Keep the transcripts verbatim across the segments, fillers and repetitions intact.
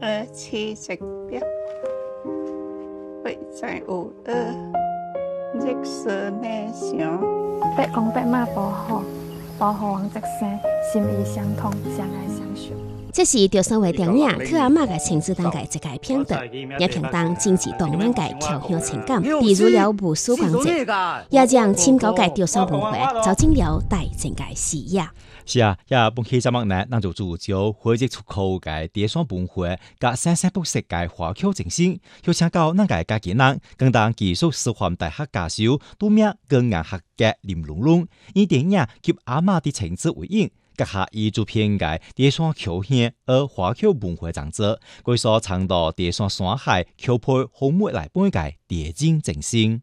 呃七十表，会在有呃历史内想， 白公白马保护，保护王泽生，心意相通，相爱相许。 这是着三位电影去阿嬷嘅亲子当嘅一个片段，也平当经济动咱嘅侨乡情感，比如了无数光节，也让深高嘅着三文化走进了大众嘅视野。 是啊，也本期节目呢，咱就聚焦回忆出口嘅地方文化，甲生生不息嘅华侨精神，邀请到咱嘅家己人，更当技术师范大学教授，拄名工研学嘅林龙龙，以电影及阿嬷的情子为引。阁下以主片嘅地山侨乡而华侨文化长者，归所倡导地山山海侨配红木来本嘅地景精神。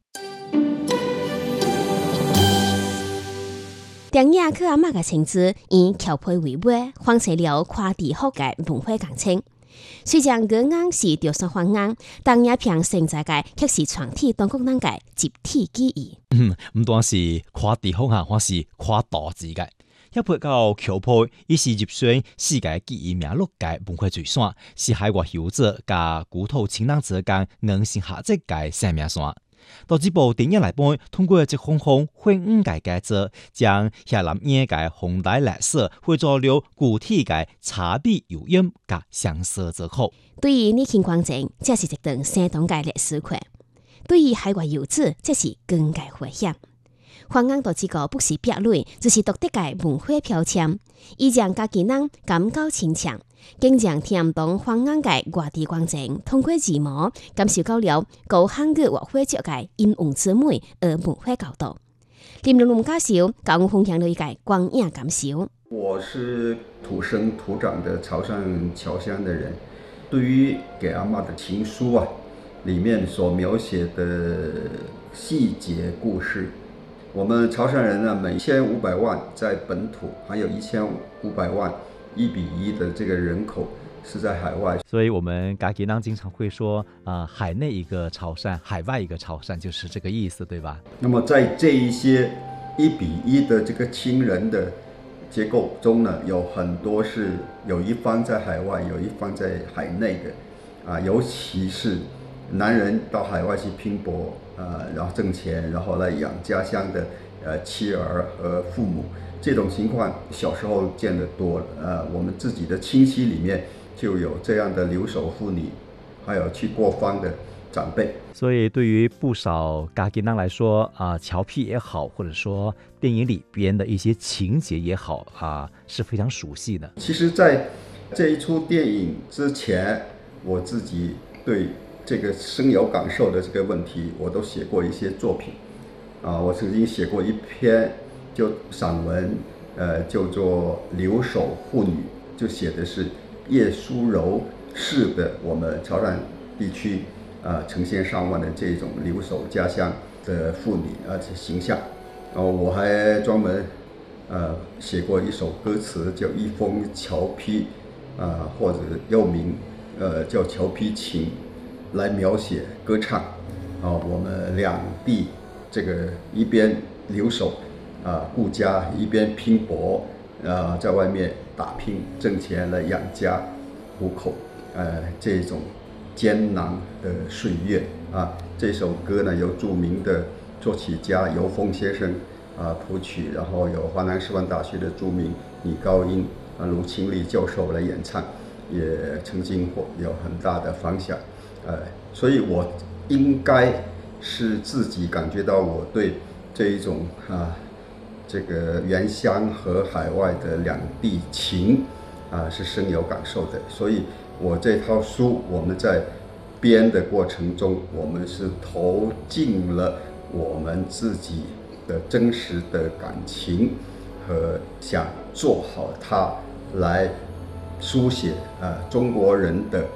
电影去阿嬷嘅情子以侨配为尾，放出了跨地方嘅文化感情。虽然歌硬是着山方硬，但也凭现在嘅却是全体当国人嘅集体记忆。 嗯，唔单是跨地方啊，还是跨大志嘅。一配到侨配，伊是入选世界记忆名录嘅文化遗产，是海外游者甲古土亲人之间硬性合作嘅生命线。到这部电影来本，通过一方方混五嘅改造，将遐南野嘅红带历史汇做了具体嘅差别有音甲相似之口。 对于年轻观众，这是一段相当嘅历史课；对于海外游子，这是更加危险。方硬到这个不是壁垒，就是独特嘅文化标签，以让家己人感到亲切，更让听懂方硬嘅外地观众通过字幕感受到了高汉语或会着嘅音韵之美而文化角度。林龙龙教授教我分享了一个光影感受。 我是土生土长的潮汕侨乡的人，对于给阿嬷的情书啊，里面所描写的细节故事。我们潮汕人呢，每千五百万在本土，还有一千五百万一比一的这个人口是在海外， 所以我们家己人经常会说，啊、呃，海内一个潮汕，海外一个潮汕，就是这个意思，对吧？ 那么在这一些一比一的这个亲人的结构中呢，有很多是有一方在海外，有一方在海内的，啊，尤其是男人到海外去拼搏，呃，然后挣钱，然后来养家乡的呃妻儿和父母，这种情况小时候见得多了。呃，我们自己的亲戚里面就有这样的留守妇女，还有去过方的长辈。 所以对于不少家己人来说啊、呃，侨癖也好，或者说电影里边的一些情节也好啊、呃，是非常熟悉的。 其实，在这一出电影之前，我自己对这个深有感受的这个问题，我都写过一些作品，啊，我曾经写过一篇就散文，呃，叫做《留守妇女》，就写的是叶淑柔式的我们潮汕地区，呃，成千上万的这种留守家乡的妇女而且形象，然后我还专门呃写过一首歌词叫《一封侨批》，啊，或者又名呃叫《侨批情》。来描写歌唱，啊，我们两地这个一边留守啊顾家，一边拼搏，啊，在外面打拼挣钱来养家糊口，呃，这种艰难的岁月啊。这首歌呢，由著名的作曲家尤峰先生啊谱曲，然后由华南师范大学的著名女高音啊卢清丽教授来演唱，也曾经获有很大的反响。呃，所以我应该是自己感觉到我对这一种啊，这个原乡和海外的两地情啊是深有感受的。所以我这套书我们在编的过程中，我们是投进了我们自己的真实的感情和想做好它来书写啊中国人的